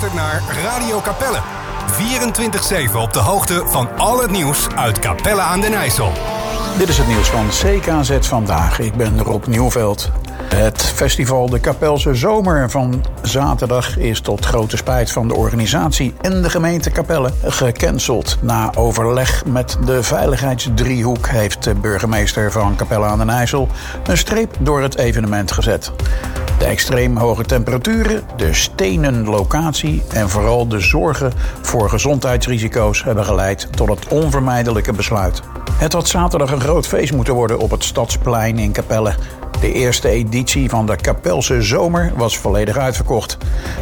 luistert naar Radio Capelle. 24/7 op de hoogte van al het nieuws uit Capelle aan den IJssel. Dit is het nieuws van CKZ vandaag. Ik ben Rob Nieuwveld. Het festival De Capelse Zomer van zaterdag is tot grote spijt van de organisatie en de gemeente Capelle gecanceld. Na overleg met de veiligheidsdriehoek heeft de burgemeester van Capelle aan den IJssel een streep door het evenement gezet. De extreem hoge temperaturen, de stenen locatie en vooral de zorgen voor gezondheidsrisico's hebben geleid tot het onvermijdelijke besluit. Het had zaterdag een groot feest moeten worden op het Stadsplein in Capelle. De eerste editie van de Capelse Zomer was volledig uitverkocht.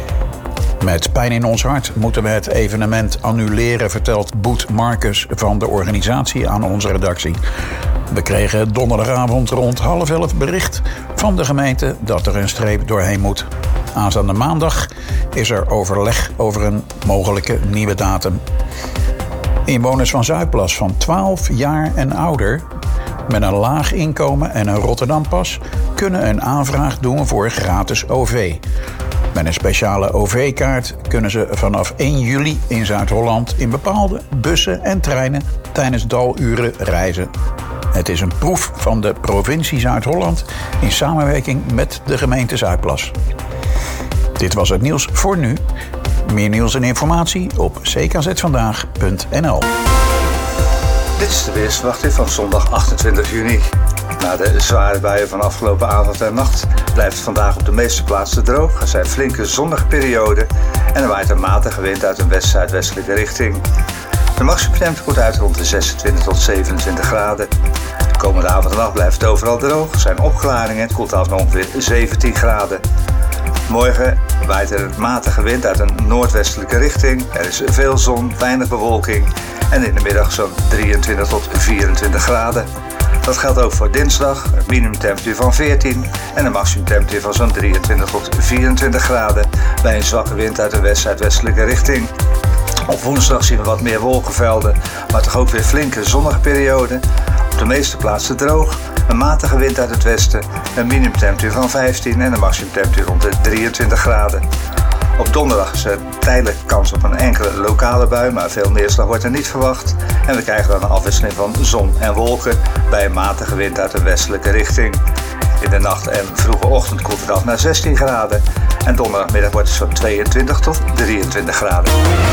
Met pijn in ons hart moeten we het evenement annuleren, vertelt Boet Marcus van de organisatie aan onze redactie. We kregen donderdagavond rond 10:30 bericht van de gemeente dat er een streep doorheen moet. Aanstaande maandag is er overleg over een mogelijke nieuwe datum. Inwoners van Zuidplas van 12 jaar en ouder met een laag inkomen en een Rotterdampas kunnen een aanvraag doen voor gratis OV. Met een speciale OV-kaart kunnen ze vanaf 1 juli in Zuid-Holland in bepaalde bussen en treinen tijdens daluren reizen. Het is een proef van de provincie Zuid-Holland in samenwerking met de gemeente Zuidplas. Dit was het nieuws voor nu. Meer nieuws en informatie op ckzvandaag.nl. Dit is de weersverwachting van zondag 28 juni. Na de zware buien van afgelopen avond en nacht blijft het vandaag op de meeste plaatsen droog. Er zijn flinke zonnige perioden en er waait een matige wind uit een west-zuidwestelijke richting. De maximumtemperatuur komt uit rond de 26 tot 27 graden. De komende avond en nacht blijft het overal droog. Er zijn opklaringen, het koelt af naar ongeveer 17 graden. Morgen waait er een matige wind uit een noordwestelijke richting. Er is veel zon, weinig bewolking en in de middag zo'n 23 tot 24 graden. Dat geldt ook voor dinsdag, een minimumtemperatuur van 14 en een maximumtemperatuur van zo'n 23 tot 24 graden bij een zwakke wind uit een west-zuidwestelijke richting. Op woensdag zien we wat meer wolkenvelden, maar toch ook weer flinke zonnige perioden. Op de meeste plaatsen droog, een matige wind uit het westen, een minimumtemperatuur van 15 en een maximumtemperatuur rond de 23 graden. Op donderdag is er tijdelijk kans op een enkele lokale bui, maar veel neerslag wordt er niet verwacht. En we krijgen dan een afwisseling van zon en wolken bij een matige wind uit de westelijke richting. In de nacht en vroege ochtend koelt het af naar 16 graden en donderdagmiddag wordt het zo'n 22 tot 23 graden.